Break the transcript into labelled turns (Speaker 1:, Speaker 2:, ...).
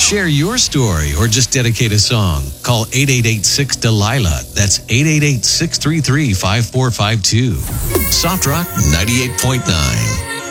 Speaker 1: Share your story or just dedicate a song. Call 888-6-DELILA. That's 888-633-5452. Soft Rock 98.9.